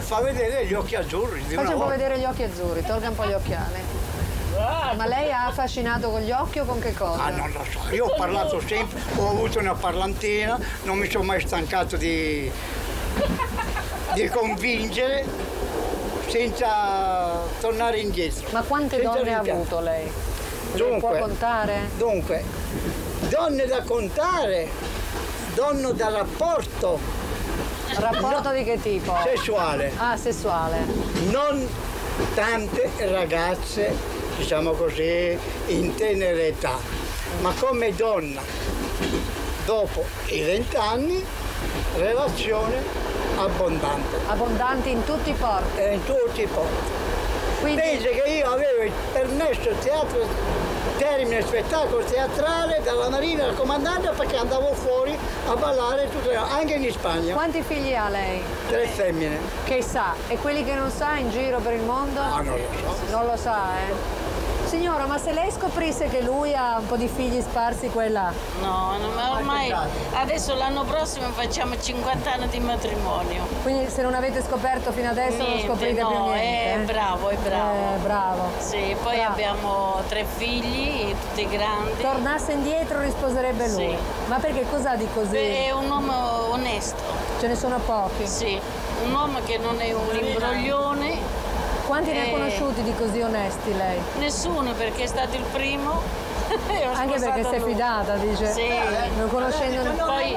fa vedere gli occhi azzurri di una Faccia un po' volta. vedere gli occhi azzurri, tolga un po' gli occhiali. Ma lei ha affascinato con gli occhi o con che cosa? Ah, non lo so, io ho parlato sempre, ho avuto una parlantina, non mi sono mai stancato di convincere senza tornare indietro. Ma quante Senza donne ha rimpianto. avuto lei? Dunque, può contare? Dunque, donne da contare, donne da rapporto Rapporto di che tipo? sessuale, Ah, sessuale. non tante ragazze, diciamo così, in tenera età, ma come donna, dopo i 20 anni, relazione abbondante. Abbondanti in tutti i porti. In tutti i posti. Quindi Pensa che io avevo il permesso teatro, termine spettacolo teatrale dalla Marina al comandante perché andavo fuori a ballare anche in Spagna. quanti figli ha lei? 3 femmine. Che sa? E quelli che non sa in giro per il mondo? Ah, non lo so. Non lo sa, Signora, ma se lei scoprisse che lui ha un po' di figli sparsi qua e là? No, ma ormai adesso l'anno prossimo facciamo 50 anni di matrimonio. Quindi se non avete scoperto fino adesso non Niente, scoprite no, più niente? è bravo, è bravo. Bravo. Sì, poi Bravo. abbiamo 3 figli, tutti grandi. Tornasse indietro risposerebbe lui. Sì. Ma perché cosa di così? Beh, è un uomo onesto, Ce ne sono pochi. sì, un uomo che non è un imbroglione. Quanti ne ha conosciuti di così onesti lei? Nessuno, perché è stato il primo. E ho Anche perché sposato si è lui. fidata, dice. Sì. Non conoscendo.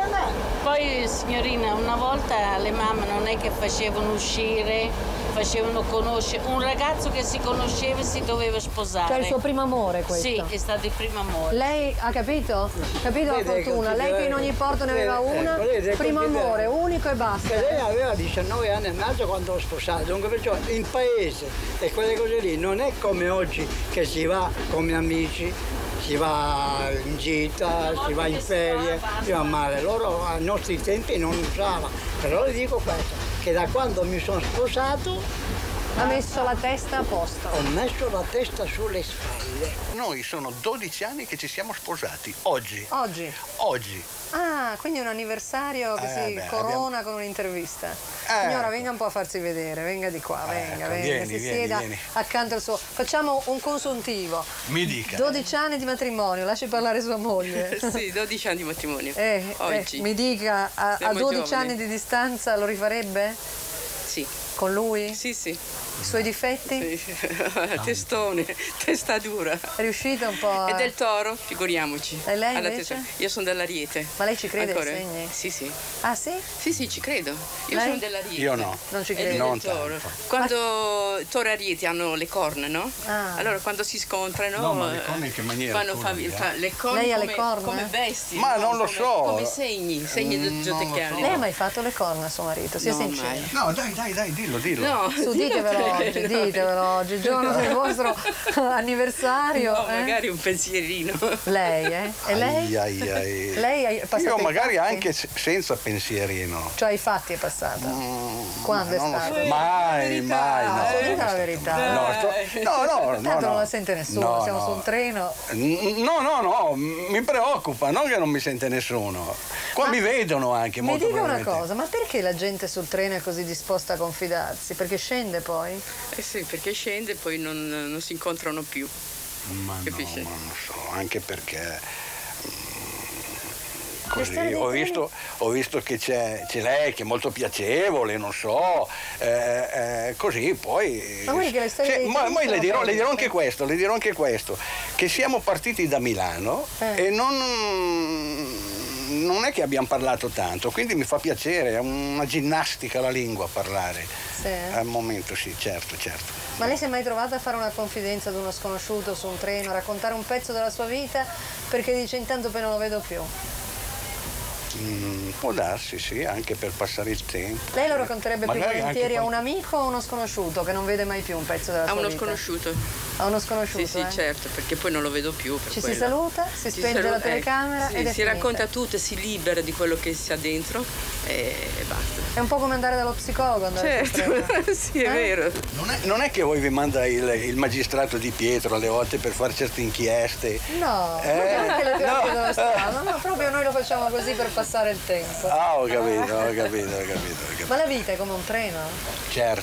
Poi signorina, una volta le mamme non è che facevano uscire, facevano conoscere. Un ragazzo che si conosceva si doveva sposare. Cioè il suo primo amore questo. Sì, è stato il primo amore. Lei ha capito? Capito la Vede, fortuna? Lei che in ogni porto ne aveva una, vede, primo considera- amore, unico e basta. Che lei aveva 19 anni e mezzo quando ho sposato, dunque perciò in paese e quelle cose lì non è come oggi che si va come amici, si va in gita, si va in ferie, si va a mare. Loro ai nostri tempi non usava. Però le dico questo, che da quando mi sono sposato Ha messo la testa a posto. ho messo la testa sulle spalle. Noi sono 12 anni che ci siamo sposati, oggi. Oggi. Oggi. Ah, quindi un anniversario che si beh, corona con un'intervista. Signora, venga un po' a farsi vedere, venga di qua, venga, vieni, si vieni, sieda vieni. accanto al suo. Facciamo un consuntivo. Mi dica. 12 anni di matrimonio, lasci parlare sua moglie. Sì, 12 anni di matrimonio. Oggi. Mi dica, a Siamo 12 giovani. anni di distanza lo rifarebbe? Sì. Con lui? Sì, sì. I suoi difetti? Sì. Testone, testa dura. È riuscito un po' a... E del toro, figuriamoci. E lei Alla invece? Io sono dell'Ariete. Ma lei ci crede ai Ancora? segni? Sì, sì. Ah sì? Sì, sì, ci credo. Io Lei? sono dell'Ariete. Io no. Non ci E crede? lui Non del toro. tanto. Quando toro e Ariete hanno le corna, no? Ah. Allora quando si scontrano No, ma le corna in che maniera? fanno Scusami, le corna Lei ha le come, corna? come bestie. Ma no? non lo Come- so. Come segni zodiacali. Lei ha mai fatto le corna a suo marito? Sia No, sincero. mai. No, dai, dillo. No, Su, ditevelo oggi, ditevelo oggi, il giorno del vostro anniversario. No, magari un pensierino. Lei, E lei? Ai. Lei è passata Io ai magari fatti? anche senza pensierino. Cioè ai fatti è passata? Quando è Non lo so. stato? Mai, no. Dica la verità. No, Tanto non no. la sente nessuno, No, siamo no. su un treno. No, mi preoccupa, non che non mi sente nessuno. Qua mi vedono anche Mi molto dica una probabilmente. cosa, ma perché la gente sul treno è così disposta a confidarsi? Perché scende poi? Eh sì, perché scende e poi non si incontrano più. Ma no, Capisci? ma non so, anche perché Le storie dei treni- ho visto che c'è lei che è molto piacevole, non so, così poi. Ma guardi che le storie dei treni poi sono le dirò belle. anche questo, che siamo partiti da Milano e non è che abbiamo parlato tanto, quindi mi fa piacere, è una ginnastica la lingua parlare. Sì. Al momento sì, certo. Ma lei si è mai trovata a fare una confidenza ad uno sconosciuto su un treno, a raccontare un pezzo della sua vita perché dice intanto poi non lo vedo più? Può darsi, sì, anche per passare il tempo. Lei lo racconterebbe più Magari volentieri anche a un amico o a uno sconosciuto che non vede mai più un pezzo della A sua uno vita? sconosciuto. A uno sconosciuto, Sì, certo, perché poi non lo vedo più. Per Ci quello. si saluta, si Ci spenge la saluta, telecamera sì, ed è si finita. racconta tutto e si libera di quello che si ha dentro e basta. È un po' come andare dallo psicologo andare sul treno. Certo, sì, è vero. Non è che voi vi manda il magistrato Di Pietro alle volte per fare certe inchieste? No, anche le no. dove stanno. No, proprio noi lo facciamo così per passare il tempo. Ah, ho capito. Ma la vita è come un treno? Certo.